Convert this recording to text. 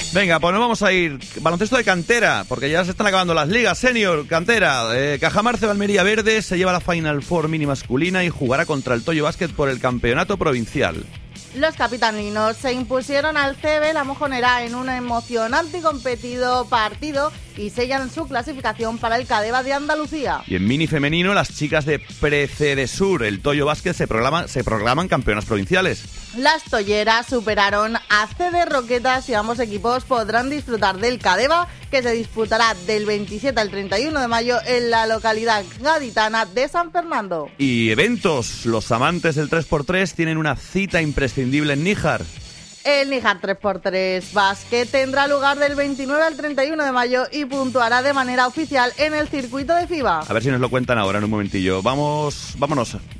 Venga, pues nos vamos a ir. Baloncesto de cantera, porque ya se están acabando las ligas. Senior, cantera. Cajamarca de Almería Verde se lleva la Final Four mini masculina y jugará contra el Toyo Basket por el campeonato provincial. Los capitaninos se impusieron al CB La Mojonera en un emocionante y competido partido y sellan su clasificación para el Cadeva de Andalucía. Y en mini femenino, las chicas de Precedesur, el Toyo Basket, se proclaman campeonas provinciales. Las tolleras superaron a CD Roquetas y ambos equipos podrán disfrutar del Cadeva, que se disputará del 27 al 31 de mayo en la localidad gaditana de San Fernando. Y eventos. Los amantes del 3x3 tienen una cita imprescindible en Níjar. El Níjar 3x3 Basket tendrá lugar del 29 al 31 de mayo y puntuará de manera oficial en el circuito de FIBA. A ver si nos lo cuentan ahora en un momentillo. Vámonos.